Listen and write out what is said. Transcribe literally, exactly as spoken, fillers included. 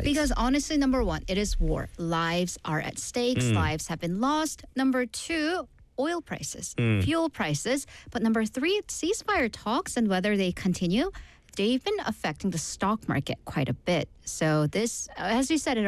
Because honestly, number one, it is war. Lives are at stake. Mm. Lives have been lost. Number two, oil prices, Mm. fuel prices. But number three, ceasefire talks and whether they continue. They've been affecting the stock market quite a bit. So this, as you said, it